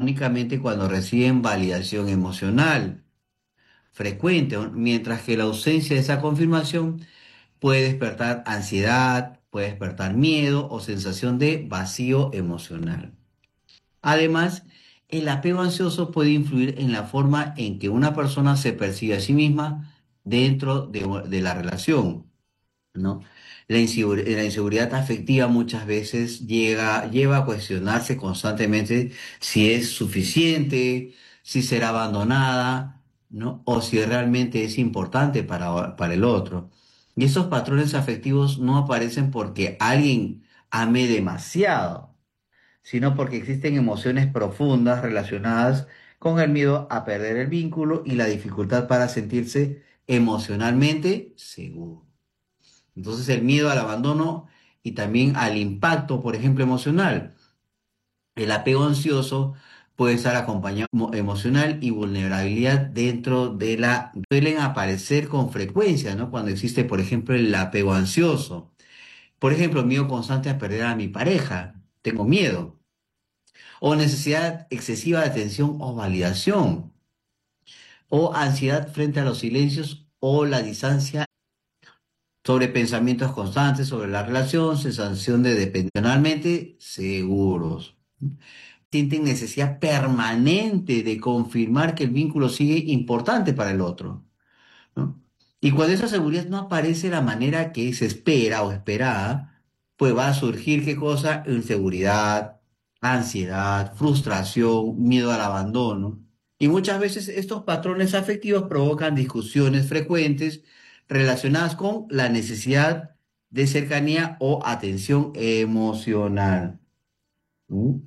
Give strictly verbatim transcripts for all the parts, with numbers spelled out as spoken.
únicamente cuando reciben validación emocional frecuente, ¿no? Mientras que la ausencia de esa confirmación puede despertar ansiedad, puede despertar miedo o sensación de vacío emocional. Además, el apego ansioso puede influir en la forma en que una persona se percibe a sí misma dentro de, de la relación, ¿no? La insegur- la inseguridad afectiva muchas veces llega, lleva a cuestionarse constantemente si es suficiente, si será abandonada, ¿no? O si realmente es importante para, para el otro. Y esos patrones afectivos no aparecen porque alguien ame demasiado, sino porque existen emociones profundas relacionadas con el miedo a perder el vínculo y la dificultad para sentirse emocionalmente seguro. Entonces el miedo al abandono y también al impacto, por ejemplo, emocional. El apego ansioso puede estar acompañado emo- emocional y vulnerabilidad dentro de la... Suelen aparecer con frecuencia, ¿no? Cuando existe, por ejemplo, el apego ansioso. Por ejemplo, miedo constante a perder a mi pareja. Tengo miedo. O necesidad excesiva de atención o validación. O ansiedad frente a los silencios o la distancia sobre pensamientos constantes sobre la relación, sensación de dependencionalmente seguros. Sienten necesidad permanente de confirmar que el vínculo sigue importante para el otro, ¿no? Y cuando esa seguridad no aparece de la manera que se espera o esperada, pues va a surgir qué cosa: inseguridad, ansiedad, frustración, miedo al abandono. Y muchas veces estos patrones afectivos provocan discusiones frecuentes relacionadas con la necesidad de cercanía o atención emocional. ¿Mm?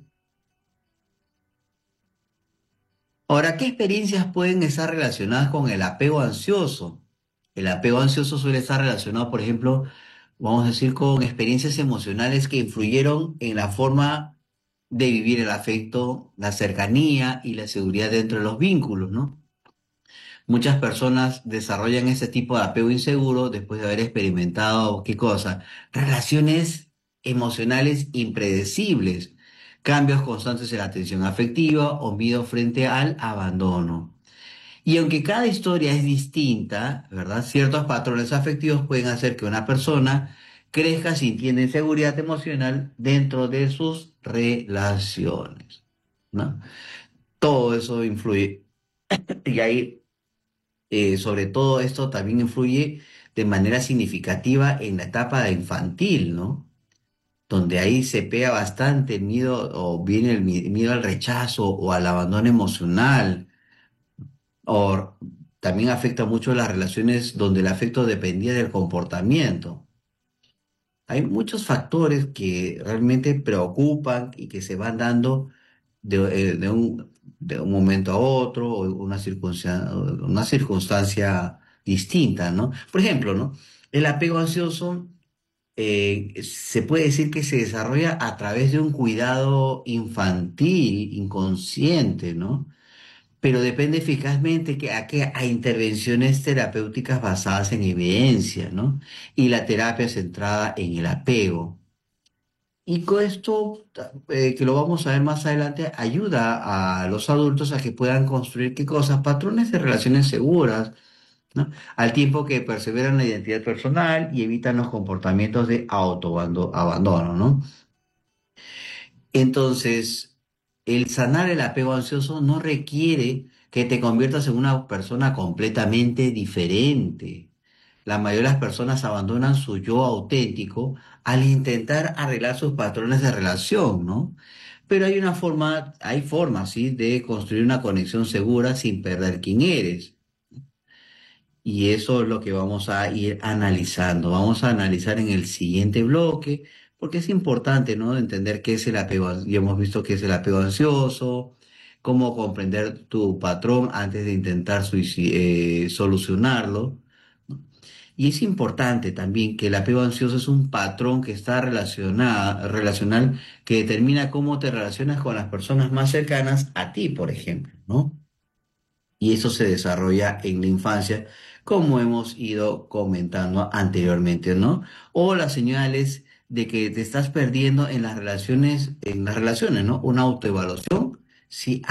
Ahora, ¿qué experiencias pueden estar relacionadas con el apego ansioso? El apego ansioso suele estar relacionado, por ejemplo, vamos a decir, con experiencias emocionales que influyeron en la forma de vivir el afecto, la cercanía y la seguridad dentro de los vínculos, ¿no? Muchas personas desarrollan ese tipo de apego inseguro después de haber experimentado, ¿qué cosa? Relaciones emocionales impredecibles, cambios constantes en la atención afectiva o miedo frente al abandono. Y aunque cada historia es distinta, ¿verdad? Ciertos patrones afectivos pueden hacer que una persona crezca sintiendo inseguridad emocional dentro de sus relaciones, ¿no? Todo eso influye. Y ahí, eh, sobre todo esto también influye de manera significativa en la etapa de infantil, ¿no? Donde ahí se pega bastante el miedo o viene el mi- miedo al rechazo o al abandono emocional. O también afecta mucho las relaciones donde el afecto dependía del comportamiento. Hay muchos factores que realmente preocupan y que se van dando de, eh, de un, de un momento a otro o una circunstancia, una circunstancia distinta, ¿no? Por ejemplo, ¿no? El apego ansioso eh, se puede decir que se desarrolla a través de un cuidado infantil, inconsciente, ¿no? Pero depende eficazmente que, a, que a intervenciones terapéuticas basadas en evidencia, ¿no? Y la terapia centrada en el apego. Y con esto, eh, que lo vamos a ver más adelante, ayuda a los adultos a que puedan construir qué cosas, patrones de relaciones seguras, ¿no? Al tiempo que perseveran la identidad personal y evitan los comportamientos de autoabandono, ¿no? Entonces, el sanar el apego ansioso no requiere que te conviertas en una persona completamente diferente. La mayoría de las personas abandonan su yo auténtico al intentar arreglar sus patrones de relación, ¿no? Pero hay una forma, hay formas, ¿sí?, de construir una conexión segura sin perder quién eres. Y eso es lo que vamos a ir analizando. Vamos a analizar en el siguiente bloque, porque es importante, ¿no?, entender qué es el apego. an- Ya hemos visto qué es el apego ansioso, cómo comprender tu patrón antes de intentar suici- eh, solucionarlo, ¿no? Y es importante también que el apego ansioso es un patrón que está relacionada, relacional, que determina cómo te relacionas con las personas más cercanas a ti, por ejemplo, ¿no? Y eso se desarrolla en la infancia, como hemos ido comentando anteriormente, ¿no? O las señales de que te estás perdiendo en las relaciones, en las relaciones, ¿no? Una autoevaluación. Si